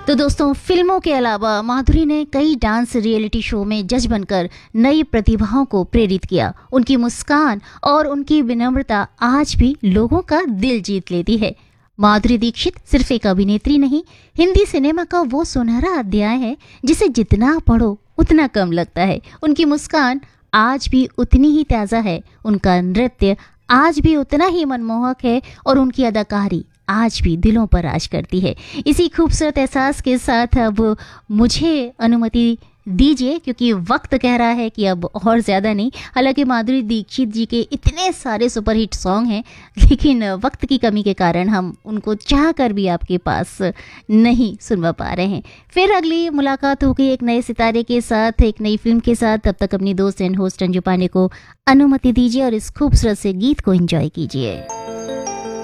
तो दोस्तों, फिल्मों के अलावा माधुरी ने कई डांस रियलिटी शो में जज बनकर नई प्रतिभाओं को प्रेरित किया। उनकी मुस्कान और उनकी विनम्रता आज भी लोगों का दिल जीत लेती है। माधुरी दीक्षित सिर्फ एक अभिनेत्री नहीं, हिंदी सिनेमा का वो सुनहरा अध्याय है जिसे जितना पढ़ो उतना कम लगता है। उनकी मुस्कान आज भी उतनी ही ताज़ा है, उनका नृत्य आज भी उतना ही मनमोहक है और उनकी अदाकारी आज भी दिलों पर राज करती है। इसी खूबसूरत एहसास के साथ अब मुझे अनुमति दीजिए, क्योंकि वक्त कह रहा है कि अब और ज़्यादा नहीं। हालांकि माधुरी दीक्षित जी के इतने सारे सुपरहिट सॉन्ग हैं, लेकिन वक्त की कमी के कारण हम उनको चाह कर भी आपके पास नहीं सुनवा पा रहे हैं। फिर अगली मुलाकात होगी एक नए सितारे के साथ, एक नई फिल्म के साथ। तब तक अपनी दोस्त एंड होस्ट अंजू पांडे को अनुमति दीजिए और इस खूबसूरत से गीत को एंजॉय कीजिए।